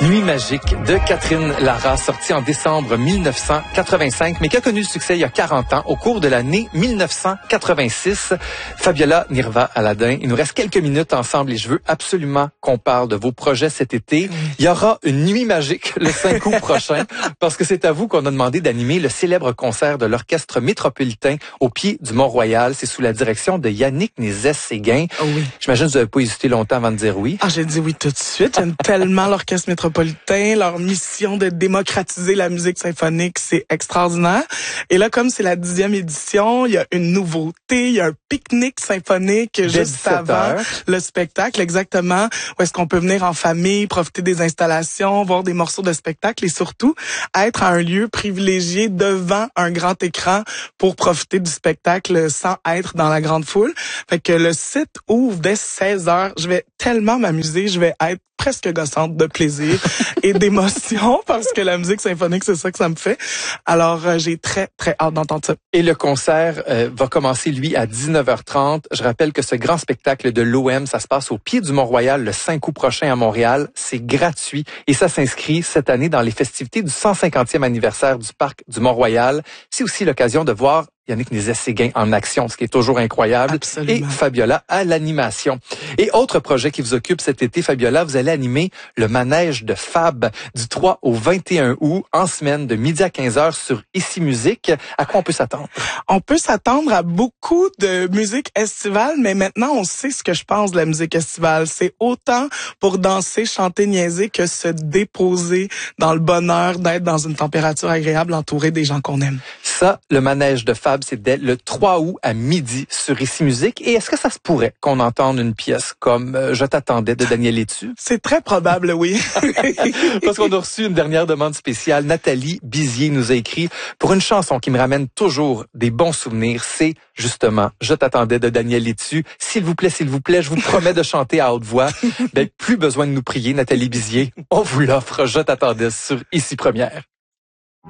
Nuit magique de Catherine Lara, sortie en décembre 1985, mais qui a connu le succès il y a 40 ans, au cours de l'année 1986. Fabiola Nirva Aladin, il nous reste quelques minutes ensemble et je veux absolument qu'on parle de vos projets cet été. Il y aura une nuit magique le 5 août prochain, parce que c'est à vous qu'on a demandé d'animer le célèbre concert de l'Orchestre métropolitain au pied du Mont-Royal. C'est sous la direction de Yannick Nézet-Séguin. Oh oui. J'imagine que vous n'avez pas hésité longtemps avant de dire oui. Ah, j'ai dit oui tout de suite. J'aime tellement l'Orchestre métropolitain. Leur mission de démocratiser la musique symphonique, c'est extraordinaire. Et là, comme c'est la 10e édition, il y a une nouveauté. Il y a un pique-nique symphonique juste avant le spectacle, exactement. Où est-ce qu'on peut venir en famille, profiter des installations, voir des morceaux de spectacle et surtout être à un lieu privilégié devant un grand écran pour profiter du spectacle sans être dans la grande foule. Fait que le site ouvre dès 16h. Je vais tellement m'amuser. Je vais être presque gossante de plaisir et d'émotion parce que la musique symphonique, c'est ça que ça me fait. Alors, j'ai très, très hâte d'entendre ça. Et le concert va commencer, lui, à 19h30. Je rappelle que ce grand spectacle de l'OM, ça se passe au pied du Mont-Royal le 5 août prochain à Montréal. C'est gratuit et ça s'inscrit cette année dans les festivités du 150e anniversaire du parc du Mont-Royal. C'est aussi l'occasion de voir Yannick Nézet-Séguin en action, ce qui est toujours incroyable. Absolument. Et Fabiola à l'animation. Et autre projet qui vous occupe cet été, Fabiola, vous allez animer le manège de Fab du 3 au 21 août, en semaine de midi à 15h sur Ici Musique. À quoi on peut s'attendre? On peut s'attendre à beaucoup de musique estivale, mais maintenant, on sait ce que je pense de la musique estivale. C'est autant pour danser, chanter, niaiser que se déposer dans le bonheur d'être dans une température agréable entouré des gens qu'on aime. Ça, le manège de Fab, c'est dès le 3 août à midi sur Ici Musique. Et est-ce que ça se pourrait qu'on entende une pièce comme Je t'attendais de Daniel Etu? C'est très probable, oui. Parce qu'on a reçu une dernière demande spéciale. Nathalie Bizier nous a écrit pour une chanson qui me ramène toujours des bons souvenirs. C'est justement Je t'attendais de Daniel Etu. S'il vous plaît, je vous promets de chanter à haute voix. Ben, plus besoin de nous prier, Nathalie Bizier. On vous l'offre. Je t'attendais sur Ici Première.